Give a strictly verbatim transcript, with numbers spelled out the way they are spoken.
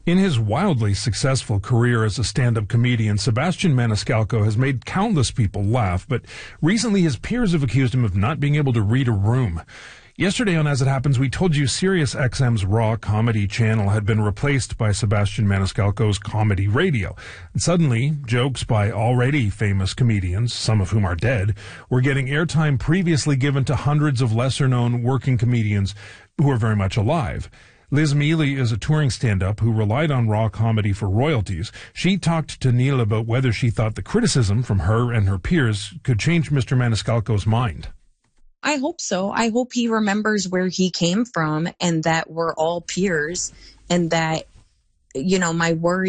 In his wildly successful career as a stand-up comedian, Sebastian Maniscalco has made countless people laugh, but recently his peers have accused him of not being able to read a room. Yesterday on As It Happens, we told you Sirius X M's Raw comedy channel had been replaced by Sebastian Maniscalco's Comedy Radio. And suddenly, jokes by already famous comedians, some of whom are dead, were getting airtime previously given to hundreds of lesser-known working comedians who are very much alive. Liz Mealy is a touring stand-up who relied on Raw comedy for royalties. She talked to Neil about whether she thought the criticism from her and her peers could change Mister Maniscalco's mind. I hope so. I hope he remembers where he came from and that we're all peers and that, you know, my worry